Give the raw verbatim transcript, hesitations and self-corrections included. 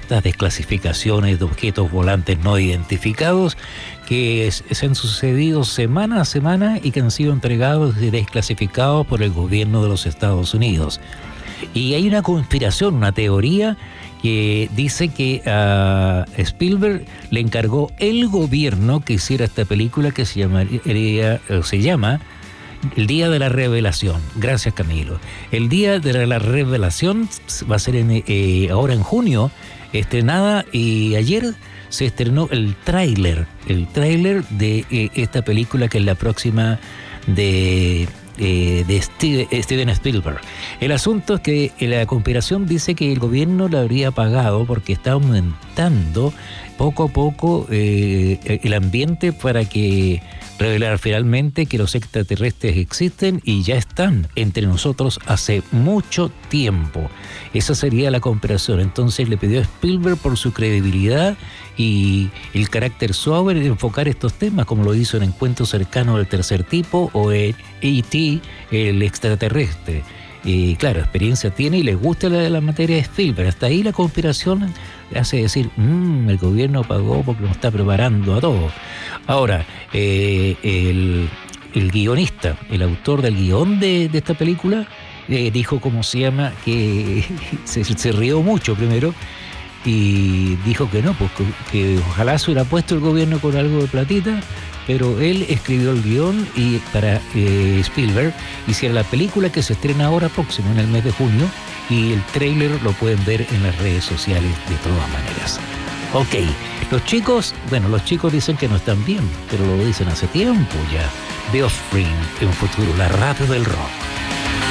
estas desclasificaciones de objetos volantes no identificados que es, se han sucedido semana a semana y que han sido entregados y desclasificados por el gobierno de los Estados Unidos. Y hay una conspiración, una teoría que dice que a Spielberg le encargó el gobierno que hiciera esta película que se llamaría, se llama El Día de la Revelación. Gracias, Camilo. El Día de la Revelación va a ser en, eh, ahora en junio, estrenada, y ayer se estrenó el tráiler, el tráiler de eh, esta película que es la próxima de... Eh, de Steve, Steven Spielberg. El asunto es que la conspiración dice que el gobierno le habría pagado porque está aumentando poco a poco eh, el ambiente para que revelar finalmente que los extraterrestres existen y ya están entre nosotros hace mucho tiempo. Esa sería la conspiración. Entonces le pidió a Spielberg, por su credibilidad y el carácter suave, de enfocar estos temas, como lo hizo en Encuentro Cercano del Tercer Tipo o en E T, el extraterrestre. Y claro, experiencia tiene y le gusta la, la materia de Spielberg. Hasta ahí la conspiración le hace decir, mmm, el gobierno pagó porque nos está preparando a todos. Ahora, eh, el, el guionista, el autor del guión de, de esta película, eh, dijo, ¿cómo se llama?, que se, se rió mucho primero y dijo que no, pues que, que ojalá se hubiera puesto el gobierno con algo de platita, pero él escribió el guión y para eh, Spielberg hiciera la película que se estrena ahora próximo, en el mes de junio, y el tráiler lo pueden ver en las redes sociales de todas maneras. Ok, los chicos, bueno, los chicos dicen que no están bien, pero lo dicen hace tiempo ya. The Offspring, en un futuro, la radio del rock.